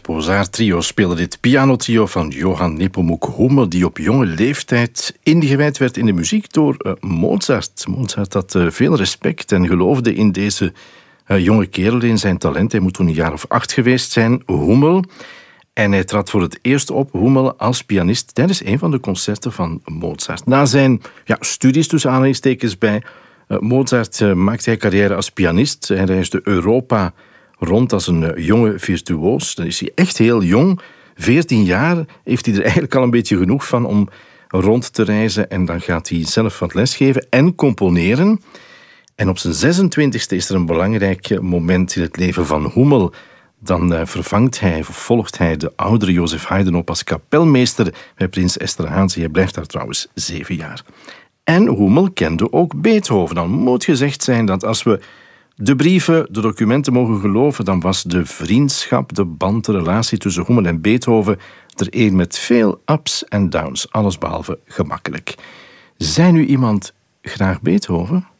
Mozart Trio speelde dit pianotrio van Johann Nepomuk Hummel, die op jonge leeftijd ingewijd werd in de muziek door Mozart. Mozart had veel respect en geloofde in deze jonge kerel, in zijn talent. Hij moet toen een jaar of 8 geweest zijn, Hummel. En hij trad voor het eerst op, Hummel, als pianist tijdens een van de concerten van Mozart. Na zijn studies, tussen aanhalingstekens bij Mozart, maakte hij carrière als pianist. Hij reisde Europa rond als een jonge virtuoos. Dan is hij echt heel jong. 14 jaar heeft hij er eigenlijk al een beetje genoeg van om rond te reizen. En dan gaat hij zelf wat lesgeven en componeren. En op zijn 26e is er een belangrijk moment in het leven van Hummel. Dan volgt hij de oudere Joseph Haydn op als kapelmeester bij prins Esterházy. Hij blijft daar trouwens 7 jaar. En Hummel kende ook Beethoven. Dan moet gezegd zijn dat als we de brieven, de documenten mogen geloven, dan was de vriendschap, de band, de relatie tussen Hummel en Beethoven er een met veel ups en downs, allesbehalve gemakkelijk. Zei nu iemand graag Beethoven?